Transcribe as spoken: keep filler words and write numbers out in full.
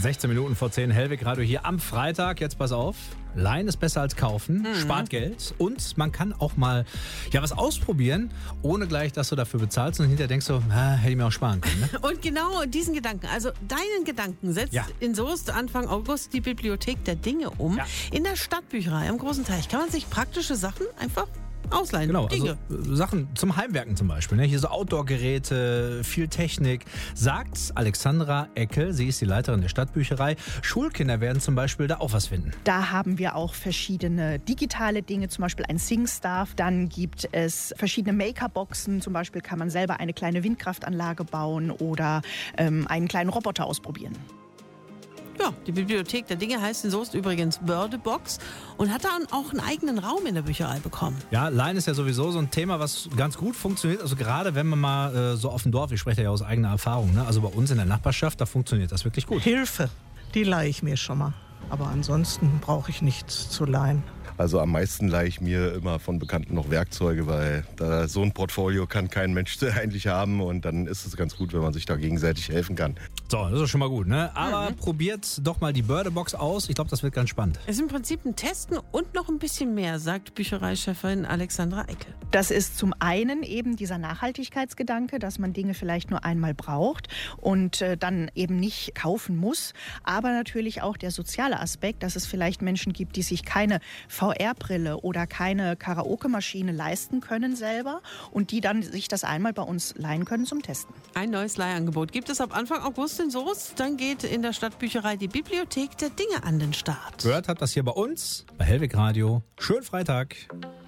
sechzehn Minuten vor zehn, Hellwig Radio hier am Freitag. Jetzt pass auf, leihen ist besser als kaufen, mhm. spart Geld und man kann auch mal ja was ausprobieren, ohne gleich, dass du dafür bezahlst und hinterher denkst du, ah, hätte ich mir auch sparen können. Ne? Und genau diesen Gedanken, also deinen Gedanken, setzt ja. in Soest Anfang August die Bibliothek der Dinge um. Ja. In der Stadtbücherei am Großen Teich kann man sich praktische Sachen einfach ausleihen. Genau, Dinge. Also Sachen zum Heimwerken zum Beispiel. Ne? Hier so Outdoor-Geräte, viel Technik. Sagt Alexandra Eckel, sie ist die Leiterin der Stadtbücherei. Schulkinder werden zum Beispiel da auch was finden. Da haben wir auch verschiedene digitale Dinge, zum Beispiel ein SingStaff. Dann gibt es verschiedene Maker-Boxen. Zum Beispiel kann man selber eine kleine Windkraftanlage bauen oder ähm, einen kleinen Roboter ausprobieren. Ja, die Bibliothek der Dinge heißt in Soest übrigens Bördebox und hat dann auch einen eigenen Raum in der Bücherei bekommen. Ja, Leihen ist ja sowieso so ein Thema, was ganz gut funktioniert. Also gerade wenn man mal äh, so auf dem Dorf, ich spreche ja aus eigener Erfahrung, ne? Also bei uns in der Nachbarschaft, da funktioniert das wirklich gut. Hilfe, die leihe ich mir schon mal. Aber ansonsten brauche ich nichts zu leihen. Also am meisten leihe ich mir immer von Bekannten noch Werkzeuge, weil da so ein Portfolio kann kein Mensch eigentlich haben und dann ist es ganz gut, wenn man sich da gegenseitig helfen kann. So, das ist schon mal gut, ne? Aber mhm. probiert doch mal die Bördebox aus. Ich glaube, das wird ganz spannend. Es ist im Prinzip ein Testen und noch ein bisschen mehr, sagt Büchereichefin Alexandra Eckel. Das ist zum einen eben dieser Nachhaltigkeitsgedanke, dass man Dinge vielleicht nur einmal braucht und äh, dann eben nicht kaufen muss. Aber natürlich auch der soziale Aspekt, dass es vielleicht Menschen gibt, die sich keine V R-Brille oder keine Karaoke-Maschine leisten können selber und die dann sich das einmal bei uns leihen können zum Testen. Ein neues Leihangebot gibt es ab Anfang August in Soest. Dann geht in der Stadtbücherei die Bibliothek der Dinge an den Start. Gehört habt das hier bei uns, bei Hellwig Radio. Schönen Freitag.